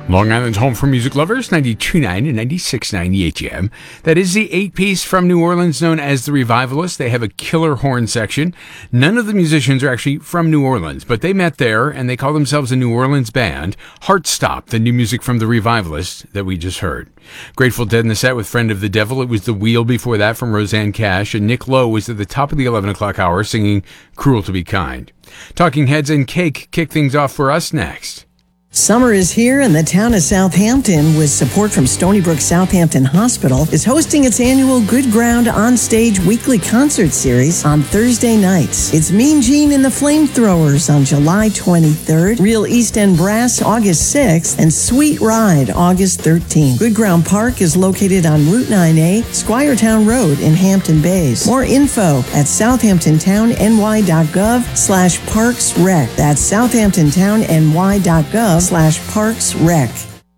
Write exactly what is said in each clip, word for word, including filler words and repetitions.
Long Island's home for music lovers, ninety-two point nine and ninety-six point nine E H M. That is the eight-piece from New Orleans known as the Revivalists. They have a killer horn section. None of the musicians are actually from New Orleans, but they met there, and they call themselves a New Orleans band. Heartstop, the new music from the Revivalists that we just heard. Grateful Dead in the set with Friend of the Devil. It was The Wheel before that from Roseanne Cash, and Nick Lowe was at the top of the eleven o'clock hour singing Cruel to Be Kind. Talking Heads and Cake kick things off for us next. Summer is here, and the town of Southampton, with support from Stony Brook Southampton Hospital, is hosting its annual Good Ground On-Stage weekly concert series on Thursday nights. It's Mean Gene and the Flamethrowers on July twenty-third, Real East End Brass August sixth, and Sweet Ride August thirteenth. Good Ground Park is located on Route nine A, Squiretown Road in Hampton Bays. More info at southamptontowny.gov slash parksrec. That's southamptontowny.gov slash Parks Rec.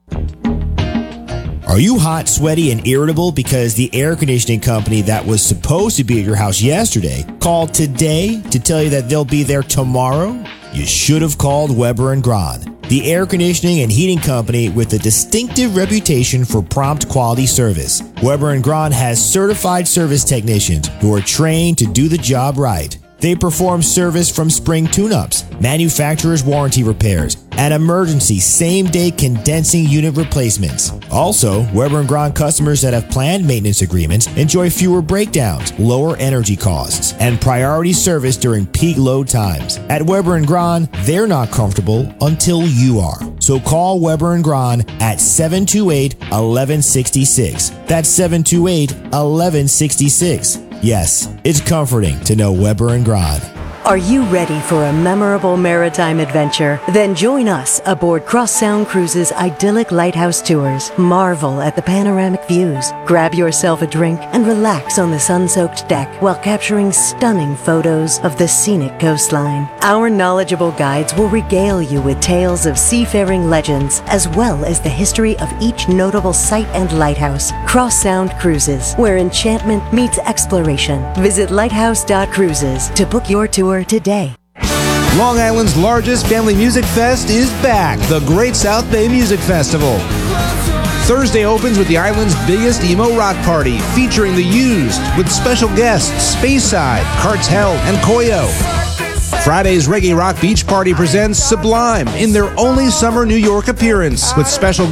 Are you hot, sweaty, and irritable because the air conditioning company that was supposed to be at your house yesterday called today to tell you that they'll be there tomorrow? You should have called Weber and Grahn, the air conditioning and heating company with a distinctive reputation for prompt quality service. Weber and Grahn has certified service technicians who are trained to do the job right. They perform service from spring tune-ups, manufacturer's warranty repairs, and emergency same-day condensing unit replacements. Also, Weber and Grahn customers that have planned maintenance agreements enjoy fewer breakdowns, lower energy costs, and priority service during peak load times. At Weber and Grahn, they're not comfortable until you are. So call Weber and Grahn at seven two eight, one one six six. That's seven two eight, one one six six. Yes, it's comforting to know Weber and Grahn. Are you ready for a memorable maritime adventure? Then join us aboard Cross Sound Cruises' idyllic lighthouse tours. Marvel at the panoramic views. Grab yourself a drink and relax on the sun-soaked deck while capturing stunning photos of the scenic coastline. Our knowledgeable guides will regale you with tales of seafaring legends as well as the history of each notable site and lighthouse. Cross Sound Cruises, where enchantment meets exploration. Visit lighthouse dot cruises to book your tour today. Long Island's largest family music fest is back, the Great South Bay Music Festival. Thursday opens with the island's biggest emo rock party, featuring The Used, with special guests Speyside, Cartel, and Koyo. Friday's Reggae Rock Beach Party presents Sublime in their only summer New York appearance, with special